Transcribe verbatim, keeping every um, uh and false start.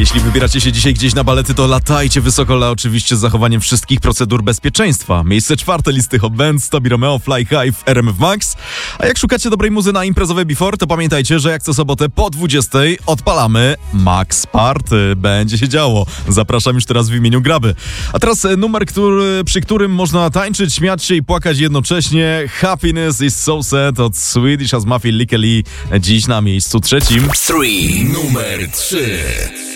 Jeśli wybieracie się dzisiaj gdzieś na balety, to latajcie wysoko, ale oczywiście z zachowaniem wszystkich procedur bezpieczeństwa. Miejsce czwarte listy Hot Bands, Tobi Romeo, Fly High w R M F Max. A jak szukacie dobrej muzy na imprezowe Before, to pamiętajcie, że jak co sobotę po dwudziestej odpalamy Max Party. Będzie się działo. Zapraszam już teraz w imieniu Graby. A teraz numer, który, przy którym można tańczyć, śmiać się i płakać jednocześnie. Happiness is so sad od Swedish as Mafia Likely. Dziś na miejscu trzecim. trzy. Numer trzy.